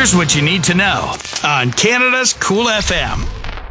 Here's what you need to know on Canada's Cool FM.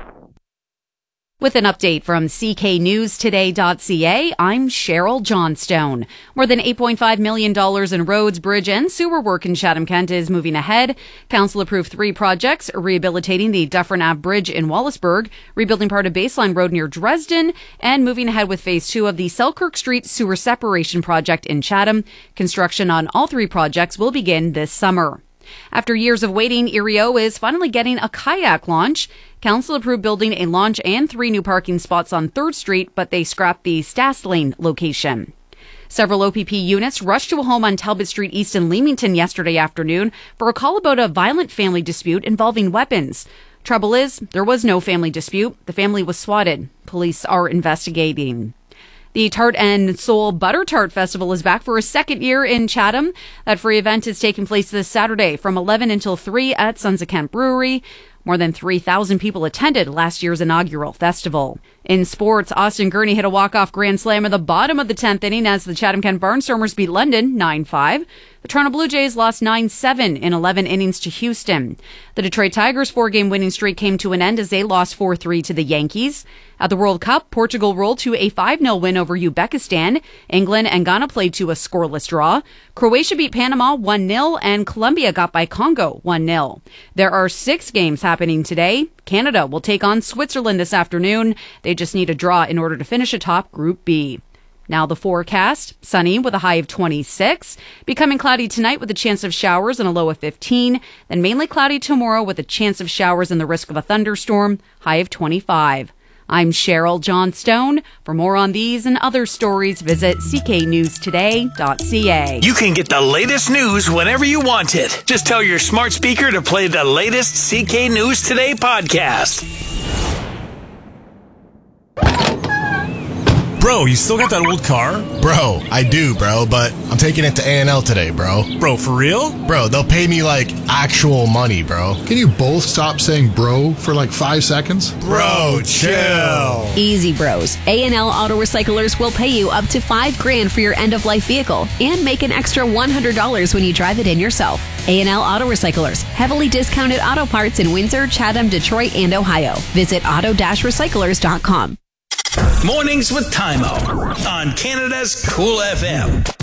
With an update from cknewstoday.ca, I'm Cheryl Johnstone. More than $8.5 million in roads, bridge and sewer work in Chatham-Kent is moving ahead. Council approved 3 projects, rehabilitating the Dufferin Ave Bridge in Wallaceburg, rebuilding part of Baseline Road near Dresden, and moving ahead with Phase 2 of the Selkirk Street Sewer Separation Project in Chatham. Construction on all 3 projects will begin this summer. After years of waiting, Erie-O is finally getting a kayak launch. Council approved building a launch and 3 new parking spots on 3rd Street, but they scrapped the Stass Lane location. Several OPP units rushed to a home on Talbot Street East in Leamington yesterday afternoon for a call about a violent family dispute involving weapons. Trouble is, there was no family dispute. The family was swatted. Police are investigating. The Tart and Soul Butter Tart Festival is back for a second year in Chatham. That free event is taking place this Saturday from 11 until 3 at Sons of Kent Brewery. More than 3,000 people attended last year's inaugural festival. In sports, Austin Gurney hit a walk-off grand slam at the bottom of the 10th inning as the Chatham-Kent Barnstormers beat London 9-5. The Toronto Blue Jays lost 9-7 in 11 innings to Houston. The Detroit Tigers' 4-game winning streak came to an end as they lost 4-3 to the Yankees. At the World Cup, Portugal rolled to a 5-0 win over Uzbekistan. England and Ghana played to a scoreless draw. Croatia beat Panama 1-0, and Colombia got by Congo 1-0. There are 6 games happening today. Canada will take on Switzerland this afternoon. They just need a draw in order to finish atop Group B. Now the forecast. Sunny with a high of 26. Becoming cloudy tonight with a chance of showers and a low of 15. Then mainly cloudy tomorrow with a chance of showers and the risk of a thunderstorm. High of 25. I'm Cheryl Johnstone. For more on these and other stories, visit cknewstoday.ca. You can get the latest news whenever you want it. Just tell your smart speaker to play the latest CK News Today podcast. Bro, you still got that old car? Bro, I do, bro, but I'm taking it to A&L today, bro. Bro, for real? Bro, they'll pay me, like, actual money, bro. Can you both stop saying bro for like 5 seconds? Bro, chill. Easy, bros. A&L Auto Recyclers will pay you up to $5,000 for your end-of-life vehicle and make an extra $100 when you drive it in yourself. A&L Auto Recyclers, heavily discounted auto parts in Windsor, Chatham, Detroit, and Ohio. Visit auto-recyclers.com. Mornings with Tymo on Canada's Cool FM.